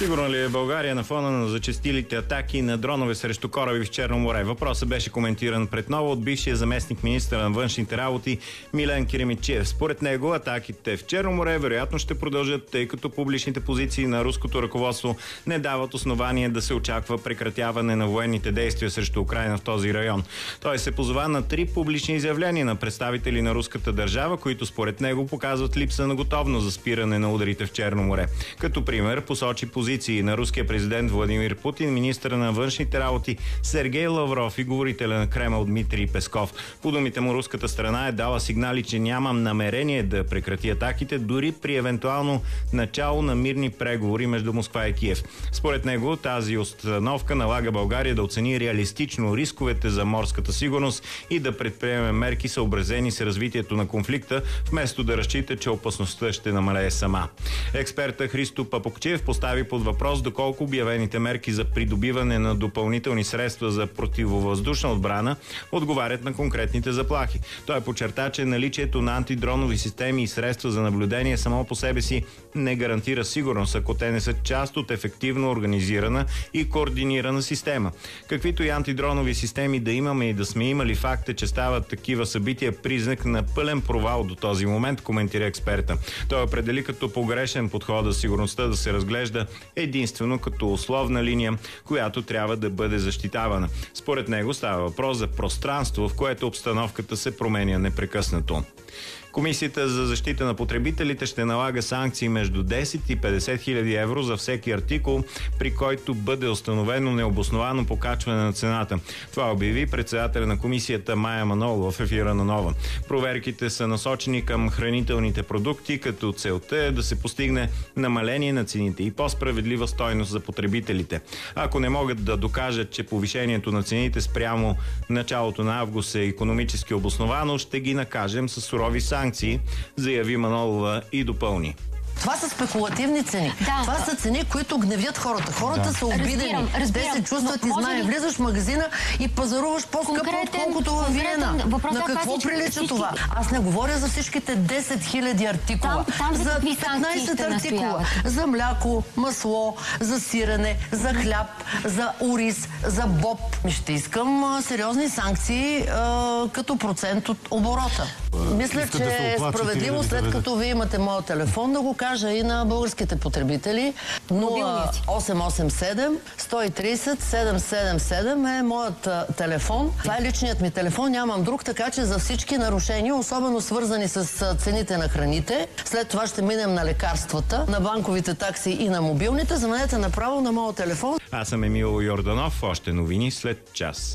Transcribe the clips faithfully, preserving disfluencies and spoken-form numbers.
Сигурно ли е България на фона на зачестилите атаки на дронове срещу кораби в Черно море? Въпросът беше коментиран пред ново от бившия заместник министър на външните работи Милен Киремитчиев. Според него атаките в Черно море вероятно ще продължат, тъй като публичните позиции на руското ръководство не дават основание да се очаква прекратяване на военните действия срещу Украйна в този район. Той се позова на три публични изявления на представители на руската държава, които според него показват липса на готовност за спиране на ударите в Черно море. Като пример посочи позиции на руския президент Владимир Путин, министъра на външните работи Сергей Лавров и говорителя на Кремъл Дмитрий Песков. По думите му, руската страна е дала сигнали, че няма намерение да прекрати атаките, дори при евентуално начало на мирни преговори между Москва и Киев. Според него тази установка налага България да оцени реалистично рисковете за морската сигурност и да предприеме мерки, съобразени с развитието на конфликта, вместо да разчита, че опасността ще намалее сама. Експерта Христо Папукчиев постави под въпрос доколко обявените мерки за придобиване на допълнителни средства за противовъздушна отбрана отговарят на конкретните заплахи. Той подчерта, че наличието на антидронови системи и средства за наблюдение само по себе си не гарантира сигурност, ако те не са част от ефективно организирана и координирана система. Каквито и антидронови системи да имаме и да сме имали, факт е, че стават такива събития признак на пълен провал до този момент, коментира експерта. Той определи като погрешен подход за сигурността да се разглежда единствено като условна линия, която трябва да бъде защитавана. Според него става въпрос за пространство, в което обстановката се променя непрекъснато. Комисията за защита на потребителите ще налага санкции между десет и петдесет хиляди евро за всеки артикул, при който бъде установено необосновано покачване на цената. Това обяви председателя на комисията Мая Манолова в ефира на Нова. Проверките са насочени към хранителните продукти, като целта е да се постигне намаление на цените и по-справедлива стойност за потребителите. Ако не могат да докажат, че повишението на цените спрямо началото на август е икономически обосновано, ще ги накажем с сурови санкции, заяви Манолова и допълни. Това са спекулативни цени. Да. Това са цени, които гневят хората. Хората да. са обидени. Разбирам, разбирам. Те се чувстват измами. Ли... Влизаш в магазина и пазаруваш по-скъпо, отколкото в Виена. На какво прилича всички... това? Аз не говоря за всичките десет хиляди артикула. Там, там за петнайсет артикула. За мляко, масло, за сирене, за хляб, за ориз, за боб. Ще искам а, сериозни санкции а, като процент от оборота. А, Мисля, че е справедливо, след като вие имате моят телефон, да го кажа и на българските потребители. нула осем осем седем сто и трийсет седемстотин седемдесет и седем е моят а, телефон. Това е личният ми телефон, нямам друг, така че за всички нарушения, особено свързани с а, цените на храните, след това ще минем на лекарствата, на банковите такси и на мобилните. Звънете направо на моят телефон. Аз съм Емил Йорданов. Още новини след час.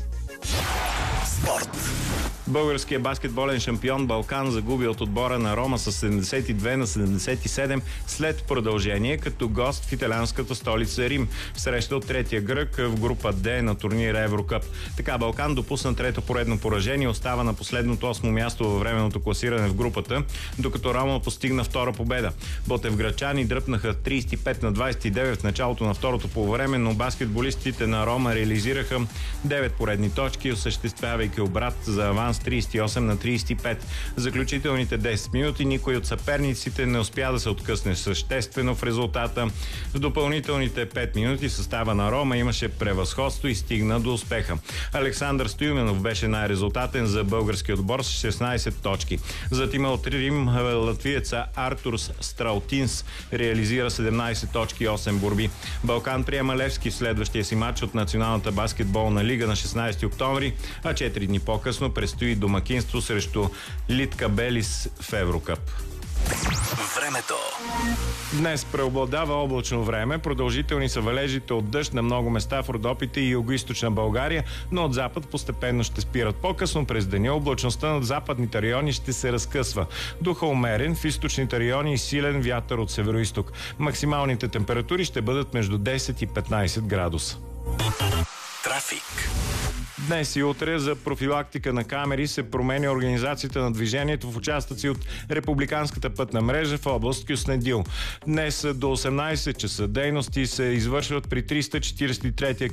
Спорт. Българският баскетболен шампион Балкан загуби от отбора на Рома с седемдесет и две на седемдесет и седем след продължение като гост в италианската столица Рим, в среща от третия кръг в група Д на турнира Еврокъп. Така Балкан допусна трето поредно поражение и остава на последното осмо място във временното класиране в групата, докато Рома постигна втора победа. Ботевградчани дръпнаха трийсет и пет на двайсет и девет в началото на второто полувреме, но баскетболистите на Рома реализираха девет поредни точки, осъществявайки обрат за аванс трийсет и осем на трийсет и пет. В заключителните десет минути никой от съперниците не успя да се откъсне съществено в резултата. В допълнителните пет минути състава на Рома имаше превъзходство и стигна до успеха. Александър Стоименов беше най-резултатен за българския отбор с шестнайсет точки. За тима от Рим латвиеца Артурс Страутинс реализира седемнайсет точки и осем борби. Балкан приема Левски в следващия си матч от Националната баскетболна лига на шестнайсети октомври, а четири дни по-късно предстои домакинство срещу Литка Белис в Еврокъп. Времето. Днес преобладава облачно време. Продължителни са валежите от дъжд на много места в Родопите и югоизточна България, но от запад постепенно ще спират. По-късно през деня облачността над западните райони ще се разкъсва. Духа умерен, в източните райони и силен вятър от североизток. Максималните температури ще бъдат между десет и петнайсет градуса. Трафик. Днес и утре за профилактика на камери се променя организацията на движението в участъци от републиканската пътна мрежа в област Кюстендил. Днес до осемнайсет часа дейности се извършват при триста четирийсет и трети